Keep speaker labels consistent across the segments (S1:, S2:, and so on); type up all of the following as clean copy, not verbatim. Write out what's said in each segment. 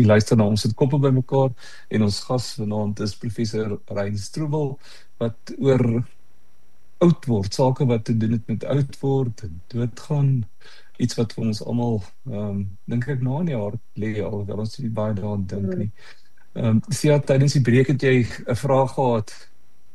S1: jy luister na ons het koppe by mekaar en ons gas vanaand is professor Rein Strobel wat oor oud word, sake wat te doen het met oud word en doodgaan, iets wat vir ons almal dink ek na in die hart lê alhoewel ons nie baie daaraan dink nie. Sia, tydens die breek het jy 'n vraag gehad.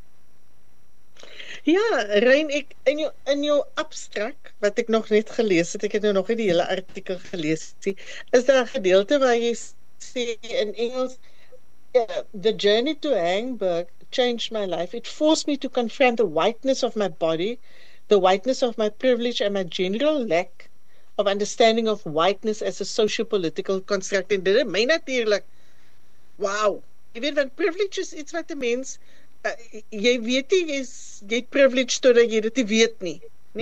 S2: Ja, Rein, in jou abstract, wat ek nog net gelees het, ek het nou nog nie die hele artikel gelees nie, is daar 'n gedeelte waar jy sê in Engels, the journey to Hamburg changed my life. It forced me to confront the whiteness of my body, the whiteness of my privilege, and my general lack of understanding of whiteness as a socio-political construct. En dit is my natuurlijk, wow. Jy weet, want privilege is iets wat 'n mens, jy weet nie, jy het privilege totdat jy dit nie weet nie.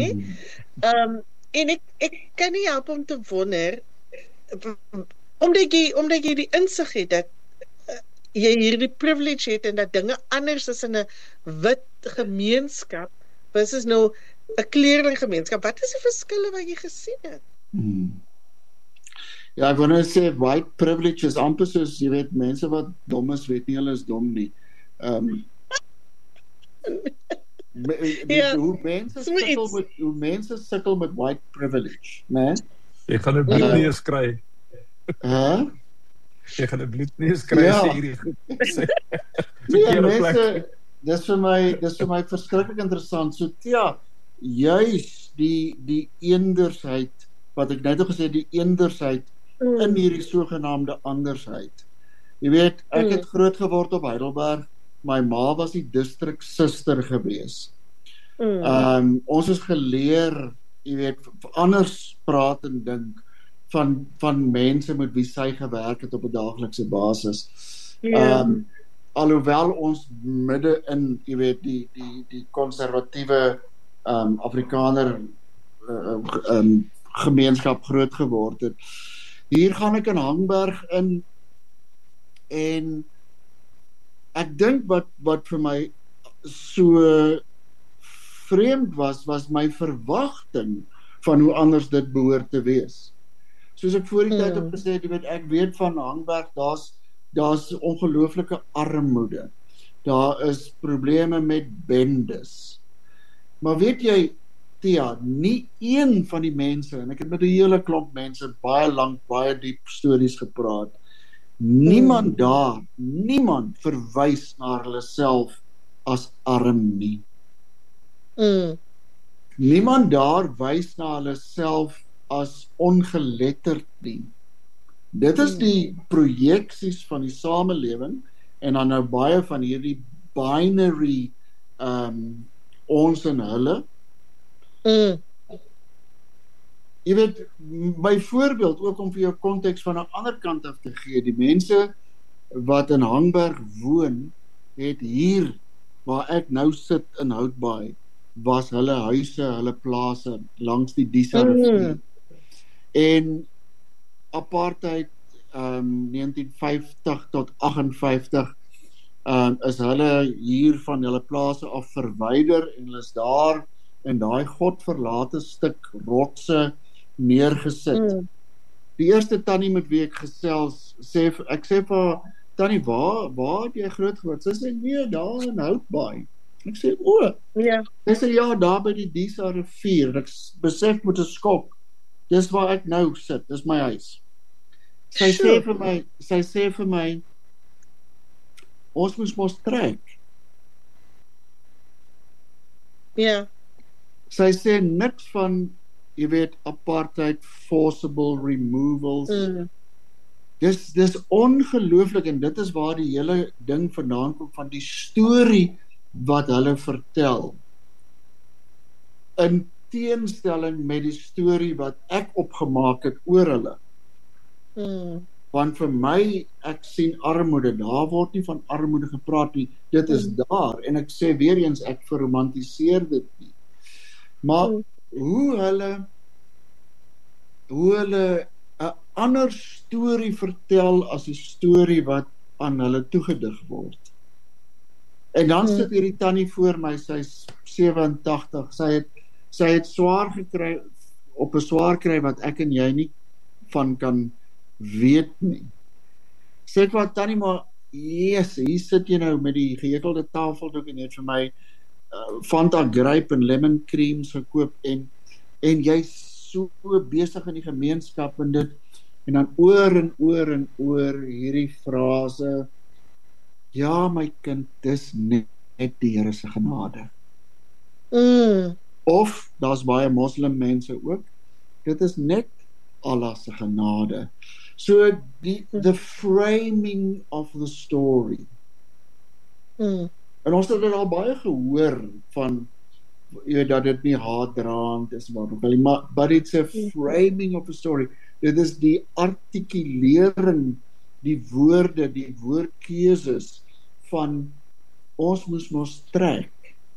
S2: En ek kan nie help om te wonder, omdat jy die insig het, dat jy hierdie privilege het, en dat dinge anders is in 'n wit gemeenskap, versus nou 'n kleurling gemeenskap. Wat is die verskille wat jy gesien het?
S3: Ja, ek wil nou sê, white privilege is amper soos, jy weet, mense wat dom is, weet nie hulle is dom nie. Hoe mense sukkel met white privilege, né?
S1: Jy gaan 'n bloedneus kry. Jy gaan 'n bloedneus kry as jy hierdie goed sê.
S3: Mense, dis vir my verskriklik interessant. So ja, juis die eendersheid, wat ek net al gesê, die eendersheid in hierdie sogenaamde andersheid. Jy weet, ek het groot geword op Heidelberg. My ma was die district suster gewees. Ons is geleer, jy weet, anders praat en dink van mense met wie sy gewerk het op 'n daaglikse basis. Alhoewel ons midde in, jy weet, die konservatiewe Afrikaner gemeenskap groot geword het. Hier gaan ek in Hangberg in, en ek dink wat vir my so vreemd was my verwagting van hoe anders dit behoort te wees. Soos ek voor die tyd op gesê het, ek weet van Hangberg, daar's ongelooflike armoede. Daar is probleme met bendes. Maar weet jy, Tia, nie een van die mense, en ek het met 'n hele klomp mense baie lank, baie diep stories gepraat, niemand verwys na hulle self as arm nie. Niemand daar wys na hulle self as ongeletterd nie. Dit is die projeksies van die samelewing, en dan nou baie van hierdie binary ons en hulle. Jy weet, by voorbeeld, ook om vir jou konteks van 'n ander kant af te gee, die mense wat in Hangberg woon, het hier, waar ek nou sit in Houtbaai, was hulle huise, hulle plase, langs die Disa rivier. En apartheid, 1950 tot 58, is hulle hier van hulle plase af verwyder, en hulle is daar in daai godverlate stuk rotse neergesit. Die eerste tannie met wie ek gesels, ek sê vir haar, tannie, waar het jy groot geword? Sy sê, nee, daar in Houtbaai. Ek sê, Sy sê, ja, daar by die Disa rivier. Ek besef met 'n skok, dis waar ek nou sit, dis my huis. Sy sê vir my, ons moes mos trek. Sy sê niks van, jy weet, apartheid, forcible removals. Dis ongelooflik, en dit is waar die hele ding vandaan kom, van die storie wat hulle vertel. In teenstelling met die storie wat ek opgemaak het oor hulle. Want vir my, ek sien armoede, daar word nie van armoede gepraat nie, dit is daar, en ek sê weer eens, ek verromantiseer dit nie. Maar hoe hulle 'n ander storie vertel as die storie wat aan hulle toegedig word. En dan sit hierdie tannie voor my, sy is 87, sy het swaar gekry, op 'n swaar kry wat ek en jy nie van kan weet nie. Sê ek vir Tannie, maar yes, hier sit jy nou met die gehekelde tafeldoek en jy het vir my Fanta Grape en lemon creams gekoop en jy's so besig in die gemeenskap en dit en dan oor en oor en oor hierdie frase, ja my kind, dis net die Here se genade. Of, daar's baie moslim mense ook, dit is net Allah se genade. So, the framing of the story. En ons het dit al baie gehoor van, dat dit nie haatdraand is, maar but it's a framing of a story. Dit is die artikulering, die woorde, die woordkeuses van, ons moes mos trek.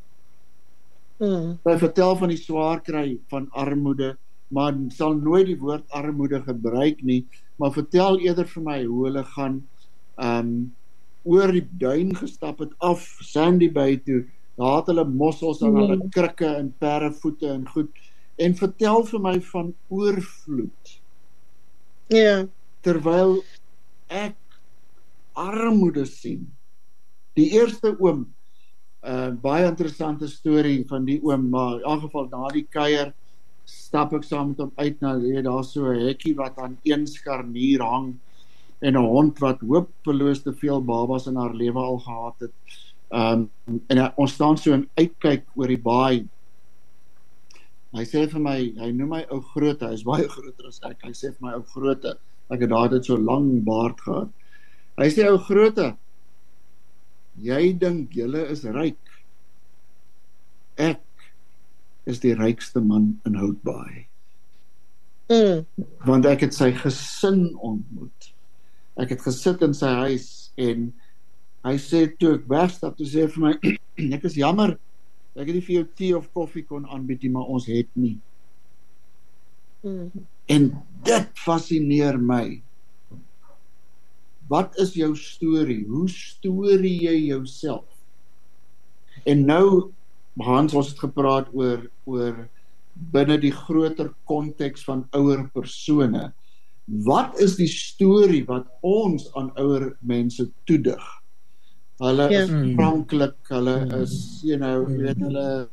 S3: Hy vertel van die swaar kry van armoede, maar sal nooit die woord armoede gebruik nie, maar vertel eerder vir my hoe hulle gaan oor die duin gestap het af Sandy Bay toe, daar het hulle mossels aan hulle krikke en perdevoete en goed, en vertel vir my van oorvloed.
S2: Ja.
S3: Terwyl ek armoede sien. Die eerste oom, baie interessante storie van die oom, maar in elk geval na die kuier stap ek saam met hom uit na, daar so 'n hekkie wat aan een skarnier hang en 'n hond wat hopeloos te veel babas in haar lewe al gehad het. En ons staan so in uitkyk oor die baai. Hy sê vir my, hy noem my ou Groote, hy is baie groter as ek. Hy sê vir my ou Groote, ek het daardie so lang baard gehad. Hy sê ou Groote, jy dink julle is ryk. Ek is die rykste man in Houtbaai. Want ek het sy gesin ontmoet. Ek het gesit in sy huis en hy sê toe ek wegstap, toe sê hy vir my, ek is jammer, ek het nie vir jou tee of koffie kon aanbied nie, maar ons het nie. En dit fascineer my. Wat is jou storie? Hoe storie jy jouself? En nou, Hans, ons het gepraat oor binne die groter konteks van ouer persone. Wat is die storie wat ons aan ouer mense toedig? Hulle is afhanklik, hulle is, hulle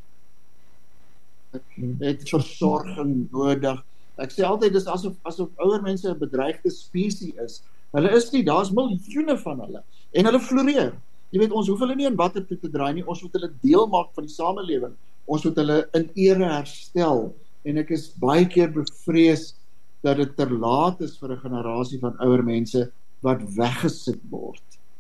S3: het versorging nodig. Ek sê altyd, dis asof ouer mense 'n bedreigde spesie is. Hulle is nie, daar's miljoene van hulle. En hulle floreer. Jy weet, ons hoef hulle nie in watter toe te draai nie, ons moet hulle deel maak van die samelewing. Ons moet hulle in ere herstel. En ek is baie keer bevrees dat dit ter laat is vir 'n generasie van ouer mense wat weggesit word.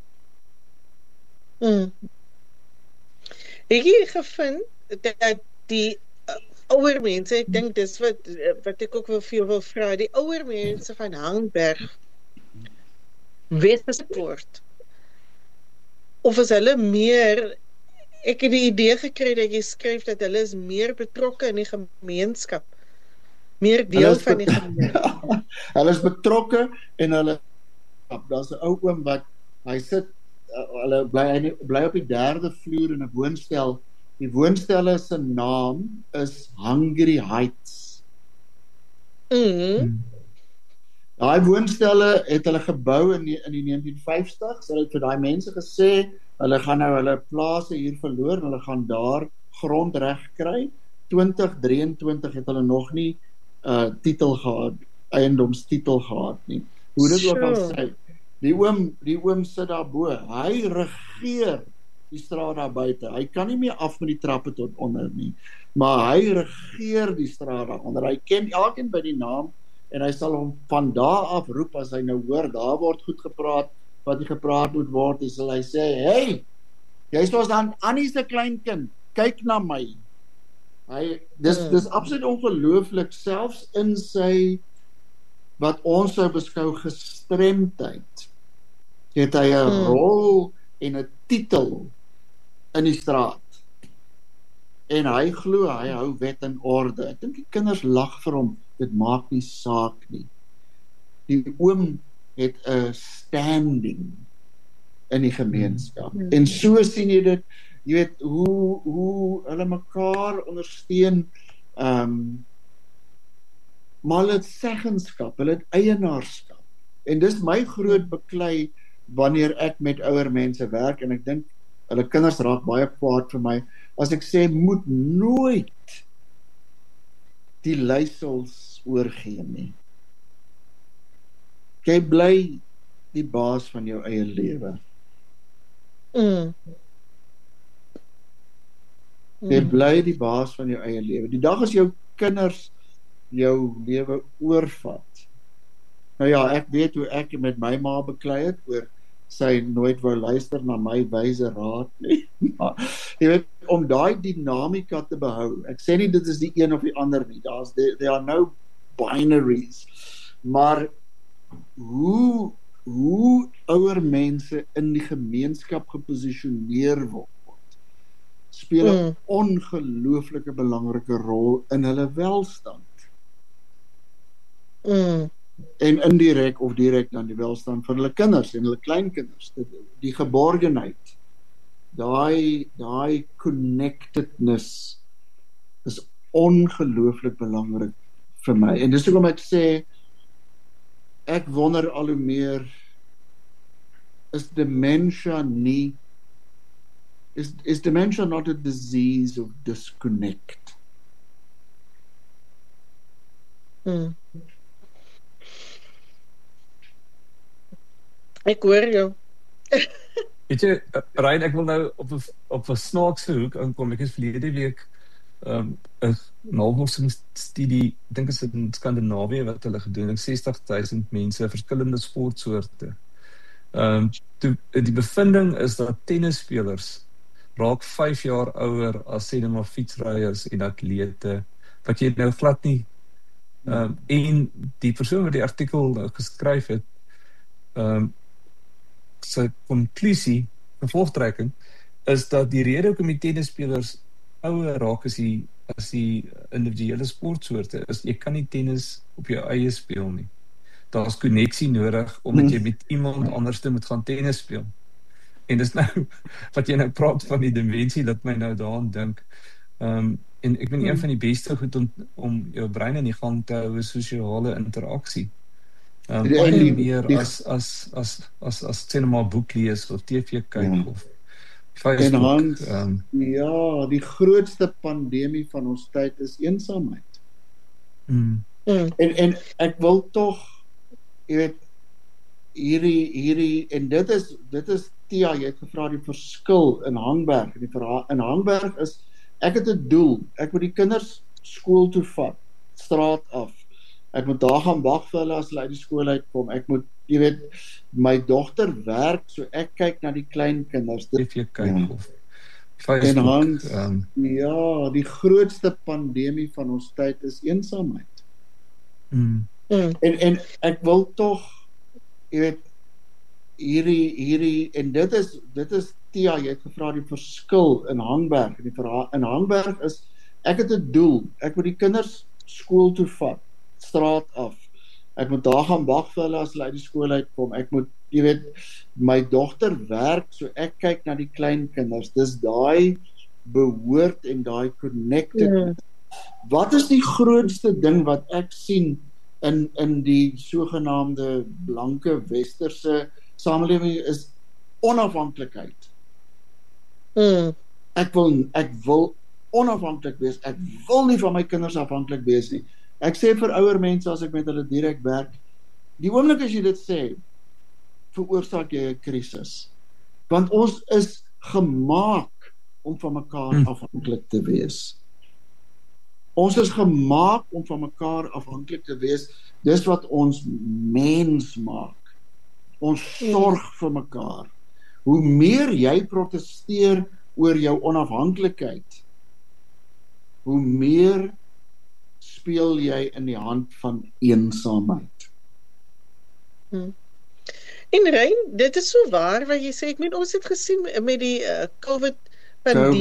S2: Ek het gevind dat die ouer mense, ek dink dis wat ek ook wil vra, die ouer mense van Hangberg weggesit word. Of is hulle meer, ek het die idee gekry dat jy skryf dat hulle is meer betrokke in die gemeenskap, meer deel van die gemeenskap.
S3: Hulle is betrokke en hulle, daar's 'n ou oom wat, hy sit, hulle bly op die 3de vloer in 'n woonstel. Die woonstelle se naam is Hungry Heights. Daai woonstelle het hulle gebou in die 1950s. Hulle het vir daai mense gesê, hulle gaan nou hulle plase hier verloor, hulle gaan daar grond reg kry. 2023 het hulle nog nie titel gehad, eiendomstitel gehad nie. Hoe dit ook al sê, die oom sit daar bo, hy regeer die straat daar buite. Hy kan nie meer af met die trappe tot onder nie, maar hy regeer die straat daar onder. Hy ken elkeen by die naam en hy sal hom van daar af roep as hy nou hoor, daar word goed gepraat, wat nie gepraat moet word, en sal hy sê, hey, jy was dan Annie se kleinkind, kyk na my. Dis absoluut ongelooflik, selfs in sy, wat ons sou beskou gestremdheid, het hy 'n rol en 'n titel in die straat. En hy glo, hy hou wet en orde. Ek dink die kinders lag vir hom, dit maak nie saak nie. Die oom het 'n standing in die gemeenskap. En so sien jy dit, jy weet, hoe hulle mekaar ondersteun, maar hulle het seggenskap, hulle het eienaarskap. En dis my groot beklei wanneer ek met ouer mense werk, en ek dink hulle kinders raak baie kwaad vir my, as ek sê, moet nooit die leiersels oorgee nie. Jy bly die baas van jou eie lewe. Jy bly die baas van jou eie lewe. Die dag as jou kinders jou lewe oorvat. Nou ja, ek weet hoe ek met my ma beklei het oor sy nooit wou luister na my wyse raad nie. Maar, jy weet, om daai dinamika te behou. Ek sê nie dit is die een of die ander nie. There are no binaries. Maar hoe ouer mense in die gemeenskap geposisioneer word, speel 'n ongelooflike belangrike rol in hulle welstand. En indirek of direk dan die welstand van hulle kinders en hulle kleinkinders, die geborgenheid, daai connectedness is ongelooflik belangrik vir my. En dis hoekom ek sê, ek wonder al hoe meer, is dementia not a disease of disconnect?
S2: Ek hoor jou.
S1: Weet jy, Ryan, ek wil nou op 'n snaakse hoek inkom. Ek het verlede week 'n navorsingsstudie, ek dink is dit in Skandinawië wat hulle gedoen het, 60,000 mense, verskillende sportsoorte. Die bevinding is dat tennisspelers raak 5 jaar ouer as sê net maar fietsryers en atlete, wat jy nou glad nie. En die persoon wat die artikel geskryf het, sy konklusie, gevolgtrekking, is dat die rede hoekom die tennisspelers ouer raak as die individuele sportsoorte is, jy kan nie tennis op jou eie speel nie. Daar is konneksie nodig, omdat jy met iemand anders moet gaan tennis speel. En dis nou, wat jy nou praat van die demensie, dat my nou daaraan dink. En ek ben een van die beste goed om jou brein in die gang te hou, sosiale interaksie. Baie meer as sê nou maar boek lees of TV kyk of Facebook.
S3: En Hans, ja, die grootste pandemie van ons tyd is eensaamheid. En ek wil tog, jy weet, hierdie, en dit is Tia, jy het gevra die verskil in Hangberg. In Hangberg is, ek het 'n doel, ek moet die kinders skool toe vat, straat af. Ek moet daar gaan wag vir hulle as hulle uit die skool uitkom. Ek moet, jy weet, my dogter werk, so ek kyk na die klein kinders.
S1: TV kyk of Facebook.
S3: En Hans, ja, die grootste pandemie van ons tyd is eensaamheid. En ek wil tog, jy weet, hierdie, en dit is Tia, jy het gevra die verskil in Hangberg. In Hangberg is, ek het 'n doel, ek moet die kinders skool toe vat, straat af. Ek moet daar gaan wag vir hulle as hulle uit die skool uitkom. Ek moet, jy weet, my dogter werk, so ek kyk na die klein kinders. Dis daai behoort en daai connected. Wat is die grootste ding wat ek sien in die sogenaamde blanke westerse samelewing is onafhanklikheid. Ek wil onafhanklik wees. Ek wil nie van my kinders afhanklik wees nie. Ek sê vir ouer mense as ek met hulle direk werk, die oomblik as jy dit sê, veroorsaak jy 'n krisis. Want ons is gemaak om van mekaar afhanklik te wees. Ons is gemaak om van mekaar afhanklik te wees. Dis wat ons mens maak. Ons sorg vir mekaar. Hoe meer jy protesteer oor jou onafhanklikheid, hoe meer speel jy in die hand van eensaamheid.
S2: En Rein, dit is so waar wat jy sê. Ek meen, ons het gesien met die COVID-pandemie